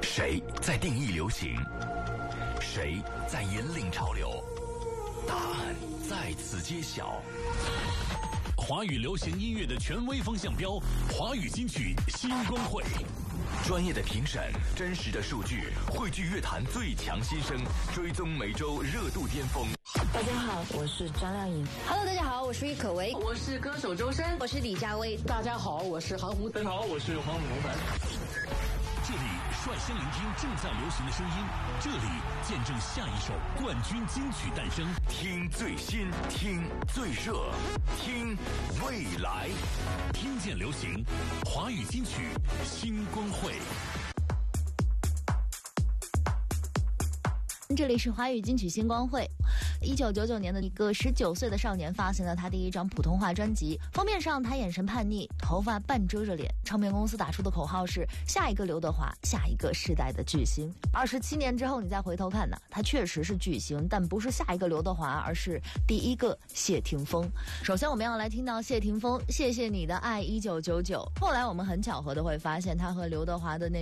谁在定义流行？谁在引领潮流？答案在此揭晓。 华语流行音乐的权威风向标，华语金曲新光会。 专业的评审，真实的数据，汇聚乐坛最强新声，追踪每周热度巅峰。 大家好，我是张靓颖。 Hello， 大家好，我是郁可唯。 我是歌手周深。 我是李佳薇。 大家好，我是韩红。 大家好，我是黄伟凡。 这里率先聆听正在流行的声音，这里见证下一首冠军金曲诞生。 听最新，听最热，听未来， 听见流行，华语金曲新光会。 这里是华语金曲星光会。1999年的一个19岁的少年发行了他第一张普通话专辑，封面上他眼神叛逆，头发半遮着脸。唱片公司打出的口号是下一个刘德华，下一个世代的巨星。27年之后你再回头看呢，他确实是巨星，但不是下一个刘德华，而是第一个谢霆锋。首先我们要来听到谢霆锋谢谢你的爱1999。后来我们很巧合的会发现他和刘德华的那